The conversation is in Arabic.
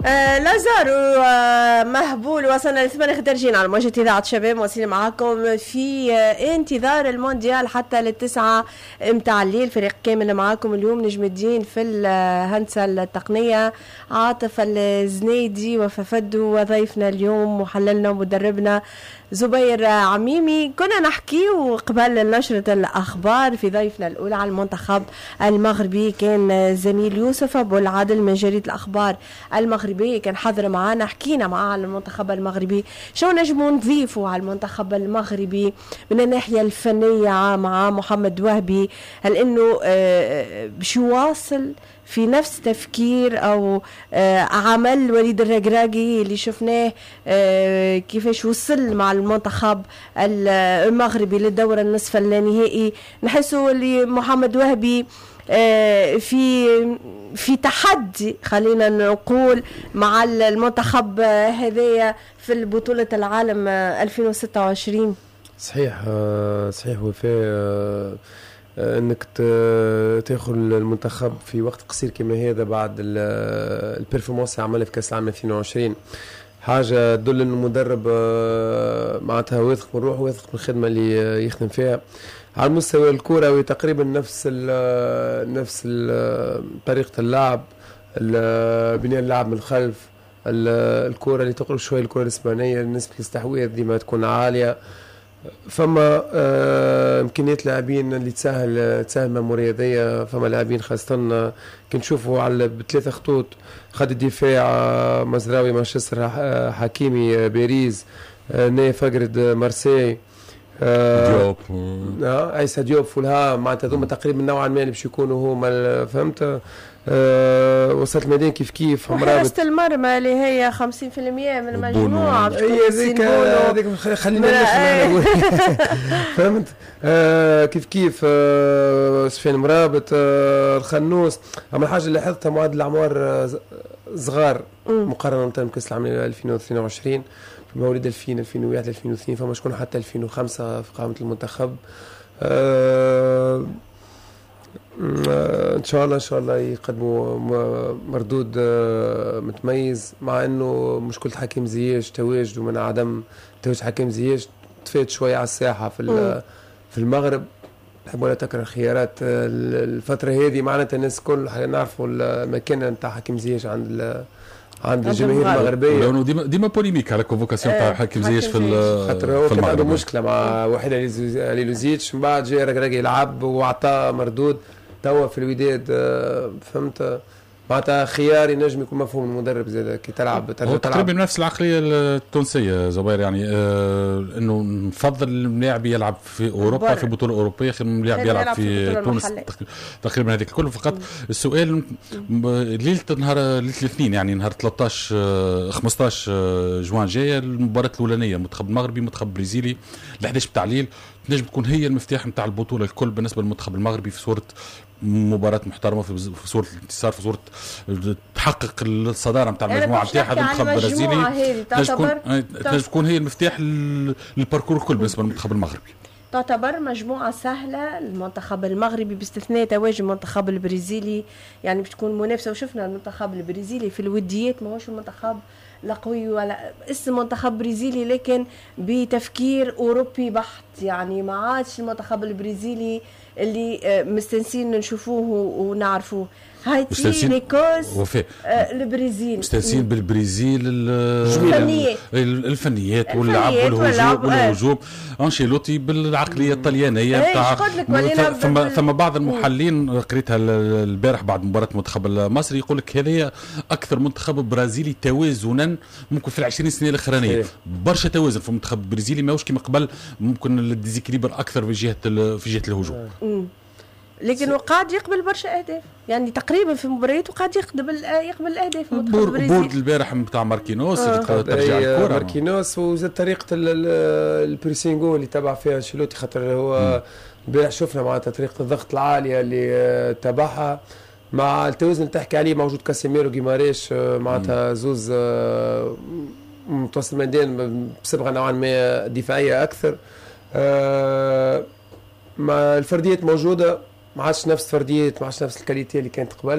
لازارو مهبول. وصلنا ل8 درجين على موجة إذاعة شباب، واصلين معاكم في انتظار المونديال حتى ل9 متاع الليل. فريق كامل معاكم اليوم، نجم الدين في الهندسة التقنية، عاطف الزنيدي وففدو، وضيفنا اليوم محللنا ومدربنا زبير عميمي. كنا نحكي وقبل نشرة الأخبار في ضيفنا الأولى على المنتخب المغربي، كان زميل يوسف أبو العادل من جريدة الأخبار المغربية، كان حاضر معنا. حكينا معاه على المنتخب المغربي، شو نجموا نضيفوا على المنتخب المغربي من الناحية الفنية مع محمد وهبي. هل إنه باش يواصل في نفس تفكير أو عمل وليد الرقراقي اللي شفناه كيفاش وصل مع المنتخب المغربي للدورة النصف النهائي؟ نحسوا اللي محمد وهبي في تحدي، خلينا نقول، مع المنتخب هذايا في البطولة العالم 2026. صحيح وفاء، انك تاخذ المنتخب في وقت قصير كما هذا بعد البرفورمانس اللي عملها في كاس العالم 2022 حاجه تدل انه المدرب معناتها واثق من روحه، واثق من الخدمه اللي يخدم فيها. على المستوى الكروي تقريبا نفس طريقه اللعب، بناء اللعب من الخلف، الكره اللي تقرب شويه الكره الاسبانيه، نسبه الاستحواذ ديما تكون عاليه. فما امكانيات لاعبين اللي تسهل ماموريا ذي. فما لاعبين خاصه كنشوفوا على بثلاثه خطوط، خط الدفاع مزراوي مانشستر، حكيمي باريس، نايف فقرد مارسي، ديوب عيسى ديوب فولها، معناتها هذوما تقريبا نوعا ما اللي باش يكونوا هما، فهمت؟ وصلت الميدان كيف حراسة المرمى اللي هي 50% من المجموعة. هي هذيك خلينا نقول فهمت؟ كيف سفيان مرابط، الخنوس. اما الحاجه اللي لاحظتها معدل الاعمار صغار مقارنه بكاس العالم 2022، في مواليد 2000 2001 2002، فما شكون حتى 2005 في قائمه المنتخب. ان شاء الله يقدموا مردود متميز، مع انه مشكله حكيم زياش تواجد، ومن عدم تواجد حكيم زياش تفات شويه على الساحه في المغرب. نحب ولا تكره خيارات الفتره هذه، معناتها الناس الكل نعرفوا المكانه نتاع حكيم زياش عند الجماهير المغربيه. ديما بوليميك على كونفوكاسيون تاع حكيم زياش في خاطر هو كان عنده مشكله مع وحيد عليلوزيتش، من بعد جاي رقراقي يلعب وعطاه مردود. توا في الوداد فهمت، معناتها خيار ينجم يكون مفهوم المدرب زاد كي تلعب تقريبا نفس العقليه التونسيه زبير، يعني انه نفضل اللاعب يلعب في اوروبا في بطوله اوروبيه خير من اللاعب يلعب في تونس تقريبا هذيك الكل. فقط السؤال ليله الاثنين، يعني نهار 15 جوان جايه المباراه الاولانيه، المنتخب المغربي منتخب برازيلي ل 11 بتاع الليل، تنجم تكون هي المفتاح نتاع البطوله الكل بالنسبه للمنتخب المغربي، في صوره مباراة محترمة، في صورة الانتصار، في صورة تحقق الصدارة نتاع المجموعة نتاعها المنتخب البرازيلي. تنجم تكون هي المفتاح للباركور الكل بالنسبة للمنتخب المغربي. تعتبر مجموعة سهلة المنتخب المغربي باستثناء تواجد المنتخب البرازيلي، يعني باش تكون منافسة. وشفنا المنتخب البرازيلي في الوديات ما هوش المنتخب لا قوي ولا اسم منتخب برازيلي، لكن بتفكير أوروبي بحت. يعني ما عادش المنتخب البرازيلي اللي مستنسين نشوفوه ونعرفوه. هايتي نيكوس البرازيل مستنسين بالبرازيل الفنيات واللعب والهجوم. أنشيلوتي بالعقلية الطليانية بتاع. ثم بعض المحللين قريتها البارح بعد مباراة المنتخب المصري يقول لك هذا أكثر منتخب برازيلي توازنا ممكن في 20 سنة الأخرانية. برشا توازن في المنتخب البرازيلي، ماهوش كما قبل، ممكن الديزيكليبر أكثر في جهة الهجوم. لكن وقاعد يقبل برشا اهداف، يعني تقريبا في مباريات وقاعد يقبل اهداف. بورد البارح نتاع ماركينوس ترجع الكره ماركينوس، وزاد طريقه البريسينغو اللي تبع فيها انشيلوتي، خاطر هو البارح شفنا معناتها طريقه الضغط العاليه اللي تبعها مع التوازن اللي تحكي عليه، موجود كاسيميرو وغيماريش، معناتها زوز متوسط الميدان بصبغه نوعا ما دفاعيه اكثر. مع الفرديات موجوده، ما عادش نفس الفرديات، ما عادش نفس الكاليتي اللي كانت قبل.